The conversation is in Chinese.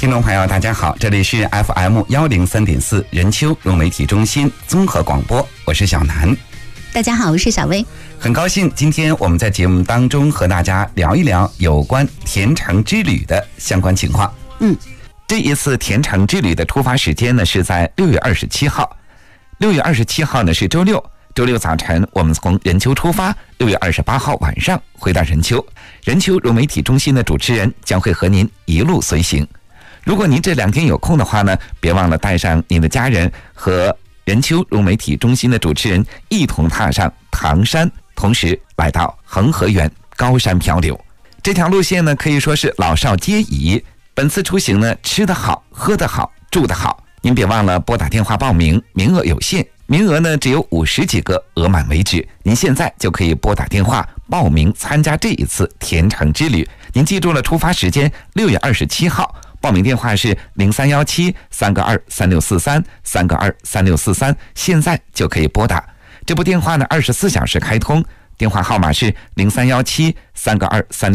听众朋友大家好，这里是 FM103.4 人丘融媒体中心综合广播，我是小南。 大家好，我是小薇。 很高兴今天我们在节目当中和大家聊一聊有关田城之旅的相关情况。这一次田城之旅的出发时间呢是在6月27号。6月27号呢是周六，周六早晨我们从任丘出发，6月28号晚上回到任丘。任丘融媒体中心的主持人将会和您一路随行。如果您这2天有空的话呢，别忘了带上您的家人和任丘融媒体中心的主持人一同踏上唐山，同时来到恒河源高山漂流。这条路线呢可以说是老少皆宜。本次出行呢，吃得好，喝得好，住得好。您别忘了拨打电话报名，名额有限，名额呢只有50几个，额满为止。您现在就可以拨打电话报名参加这一次田城之旅。您记住了出发时间6月27号，报名电话是0317-322-3643，322-3643，现在就可以拨打。这部电话呢24小时开通，电话号码是0317-322-3643。